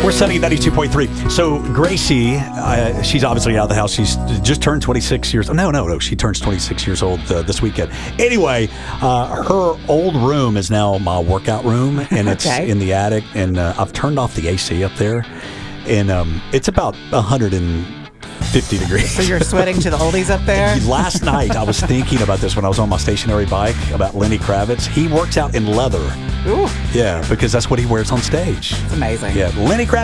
We're setting at 92.3. So Gracie, she's obviously out of the house. She's just turned 26 years old. No. She turns 26 years old this weekend. Anyway, her old room is now my workout room, and it's in the attic. And I've turned off the AC up there, and it's about 150 degrees. So you're sweating to the oldies up there? Last night, I was thinking about this when I was on my stationary bike, about Lenny Kravitz. He works out in leather. Ooh. Yeah, because that's what he wears on stage. It's amazing. Yeah, Lenny Kravitz.